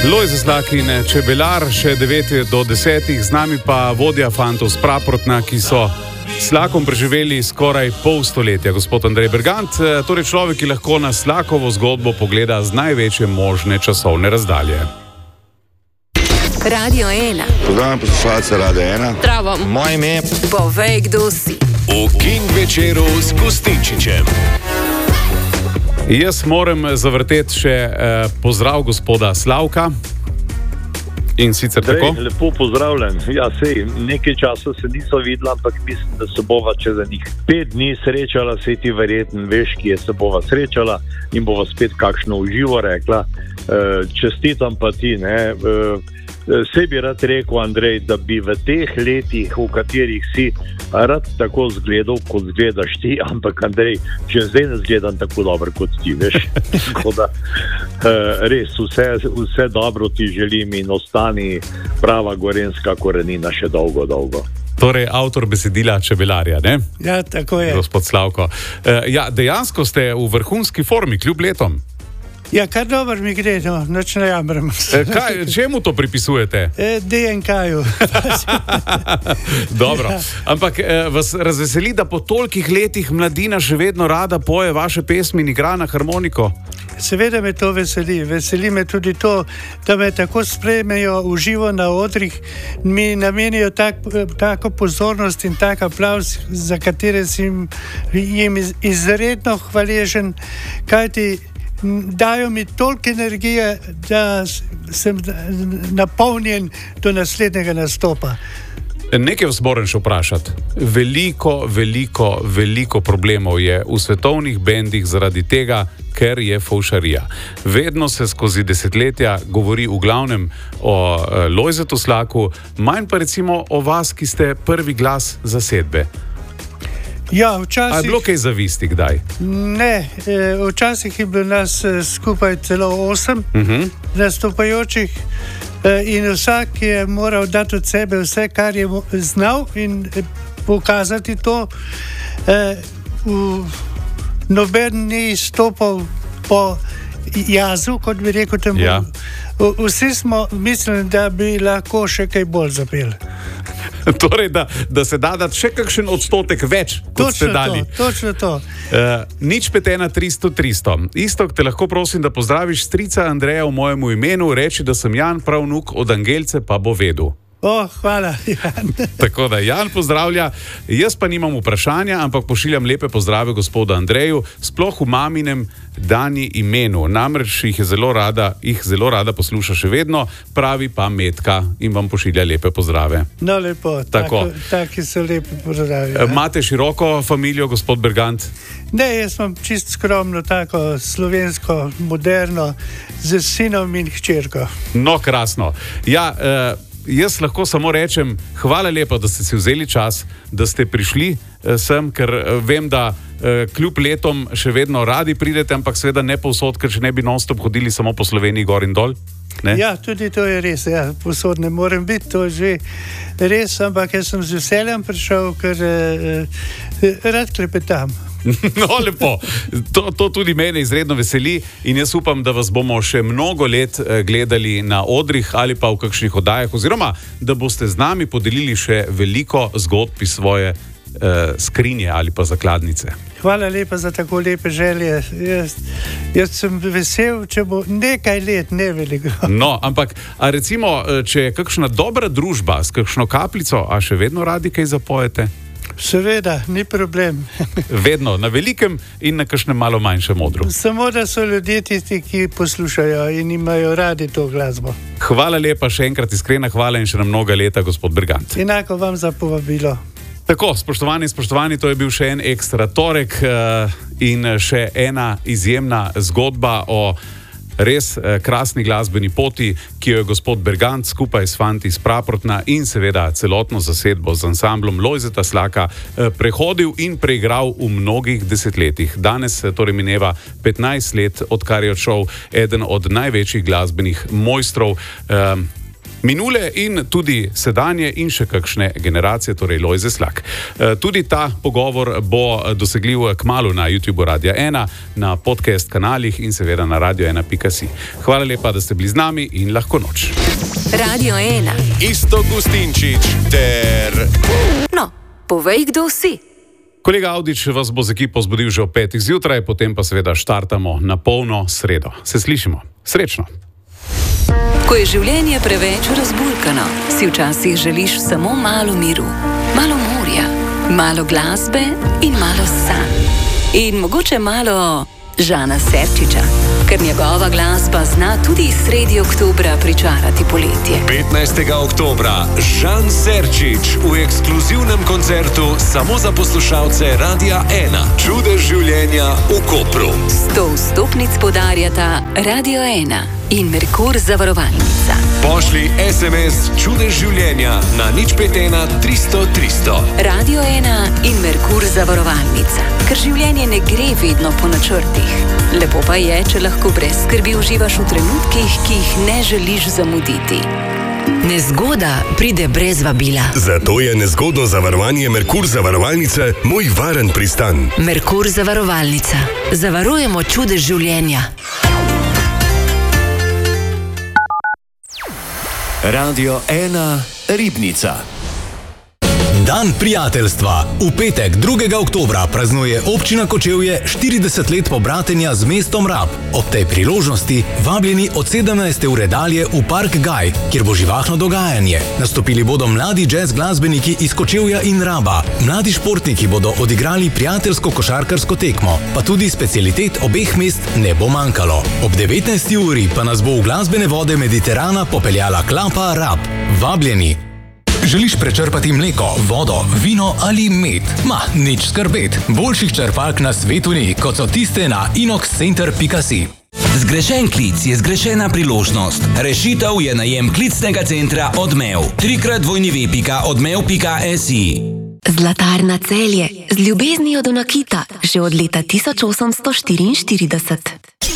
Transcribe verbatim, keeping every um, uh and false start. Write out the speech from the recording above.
Lojze Slak in Čebelar, še devet do desetih, z nami pa vodja fantov z Praprotna, ki so s Slakom preživeli skoraj pol stoletja, gospod Andrej Bergant, torej človek, ki lahko na Slakovo zgodbo pogleda z največje možne časovne razdalje. Radio ena. Pozdravljam poslušalce Radio ena. Zdravo. Moje ime. Povej, kdo si. V King večeru s Kustinčičem. Jaz moram zavrteti še eh, pozdrav gospoda Slavka. In sicer Dej, tako. Lepo pozdravljen. Ja, sej, nekaj časa se niso videla, ampak mislim, da se bova čez njih pet dni srečala, sej ti verjetno veš, ki je se bova srečala in bova spet kakšno uživo rekla. E, čestitam pa ti, ne. E, Sej bi rad rekel, Andrej, da bi v teh letih, v katerih si rad tako zgledal, kot zgledaš ti, ampak Andrej, že zdaj ne zgledam tako dobro, kot ti, veš. Tako da, res, vse, vse dobro ti želim in ostani prava gorenska korenina še dolgo, dolgo. Torej, avtor besedila Čebelarja, ne? Ja, tako je. Gospod Slavko. Ja, dejansko ste v vrhunski formi, kljub letom. Ja, kar dobro mi gre, no, noč ne jamram. Kaj, čemu to pripisujete? D N K-ju. Dobro, ampak vas razveseli, da po tolikih letih mladina še vedno rada poje vaše pesmi in igra na harmoniko? Seveda me to veseli. Veseli me tudi to, da me tako sprejmejo v živo na odrih, mi namenijo tak, tako pozornost in tak aplavz, za katere sem jim izredno hvaležen, kajti dajo mi toliko energije, da sem napolnjen do naslednjega nastopa. Nekaj vas moram še vprašati. Veliko, veliko, veliko problemov je v svetovnih bendih zaradi tega, ker je fovšarija. Vedno se skozi desetletja govori v glavnem o uh, Lojzetu Slaku, manj pa recimo o vas, ki ste prvi glas zasedbe. Ja, včasih... A je bilo kaj zavisti kdaj? Ne, včasih je bilo nas skupaj celo osem uh-huh. nastopajočih in vsak je moral dati od sebe vse, kar je znal in pokazati to. Noben ni stopal po jazu, kot bi rekel temu. Ja. Vsi smo mislili, da bi lahko še kaj bolj zapeli. Torej, da, da se da dati še kakšen odstotek več, kot točno ste dali. To, točno to. Uh, nič pet ena tristo tristo. Istok, te lahko prosim, da pozdraviš strica Andreja v mojemu imenu, reči, da sem Jan, pravnuk od Angelce, pa bo vedel. O, hvala, Jan. Tako da Jan pozdravlja. Jaz pa nimam vprašanja, ampak pošiljam lepe pozdrave gospodu Andreju, sploh v maminem Dani imenu. Namreč jih je zelo rada, jih zelo rada posluša še vedno, pravi pa Metka in vam pošilja lepe pozdrave. No, lepo, tako, taki so lepi pozdravi. Ja. Imate široko familijo, gospod Bergant? Ne, jaz sem čist skromno, tako slovensko, moderno, z sinom in hčerko. No, krasno. Ja, uh, jaz lahko samo rečem, hvala lepa, da ste si vzeli čas, da ste prišli uh, sem, ker uh, vem, da uh, kljub letom še vedno radi pridete, ampak seveda ne povsod, ker še ne bi non-stop hodili samo po Sloveniji gor in dol. Ne? Ja, tudi to je res, ja, povsod ne morem biti, to je že res, ampak jaz sem z veseljem prišel, ker uh, uh, rad klepetam. No, lepo. To, to tudi mene izredno veseli in jaz upam, da vas bomo še mnogo let gledali na odrih ali pa v kakšnih oddajah, oziroma da boste z nami podelili še veliko zgodb iz svoje eh, skrinje ali pa zakladnice. Hvala lepa za tako lepe želje. Jaz, jaz sem vesel, če bo nekaj let, ne veliko. No, ampak a recimo, če je kakšna dobra družba s kakšno kapljico, a še vedno radi kaj zapojete? Seveda, ni problem. Vedno, na velikem in na kakšnem malo manjšem odru. Samo, da so ljudje tisti, ki poslušajo in imajo radi to glasbo. Hvala lepa, še enkrat iskrena hvala in še na mnoga leta, gospod Bergant. Enako vam za povabilo. Tako, spoštovani, spoštovani, to je bil še en ekstra torek uh, in še ena izjemna zgodba o res eh, krasni glasbeni poti, ki jo je gospod Bergant skupaj s fanti iz Praprotna in seveda celotno zasedbo z ansamblom Lojzeta Slaka eh, prehodil in preigral v mnogih desetletjih. Danes eh, torej mineva petnajst let, odkar je odšel eden od največjih glasbenih mojstrov. Eh, minule in tudi sedanje in še kakšne generacije, torej Lojze Slak. Tudi ta pogovor bo dosegljiv kmalu na YouTubeu Radia ena, na podcast kanalih in seveda na radio ena pika si. Hvala lepa, da ste bili z nami in lahko noč. Radio ena. Iztok Gustinčič ter... No, povej, kdo si. Kolega Avdić vas bo z ekipo zbudil že ob petih zjutraj, potem pa seveda štartamo na polno sredo. Se slišimo. Srečno! Ko je življenje preveč razburkano, si včasih želiš samo malo miru, malo morja, malo glasbe in malo sanj. In mogoče malo Žana Serčiča, ker njegova glasba zna tudi sredi oktobra pričarati poletje. petnajstega oktobra Žan Serčič v ekskluzivnem koncertu samo za poslušalce Radia ena. Čudež življenja v Kopru. Sto vstopnic podarjata Radio ena in Merkur zavarovalnica. Pošli es em es Čudež življenja na nič pet ena tristo tristo. Radio ena in Merkur zavarovalnica, ker življenje ne gre vedno po načrtih. Lepo pa je, če lahko brez skrbi uživaš v trenutkih, ki jih ne želiš zamuditi. Nezgoda pride brez vabila. Zato je nezgodno zavarovanje Merkur zavarovalnice moj varen pristan. Merkur zavarovalnica. Zavarujemo čudež življenja. Radio ena Ribnica. Dan prijateljstva. V petek, drugega oktobra, praznuje občina Kočevje štirideset let pobratenja z mestom Rab. Ob tej priložnosti vabljeni od sedemnajste ure dalje v Park Gaj, kjer bo živahno dogajanje. Nastopili bodo mladi jazz glasbeniki iz Kočevja in Raba. Mladi športniki bodo odigrali prijateljsko košarkarsko tekmo, pa tudi specialitet obeh mest ne bo manjkalo. Ob devetnajsti uri pa nas bo v glasbene vode Mediterana popeljala klapa Rab. Vabljeni! Želiš prečrpati mleko, vodo, vino ali med? Ma, nič skrbet. Boljših črpalk na svetu ni, kot so tiste na inox center pika si. Zgrešen klic je zgrešena priložnost. Rešitev je najem klicnega centra Odmev. Trikrat dvojni pika odmev pika si. Zlatarna Celje, z ljubeznijo do nakita, že od leta tisoč osemsto štiriinštirideset.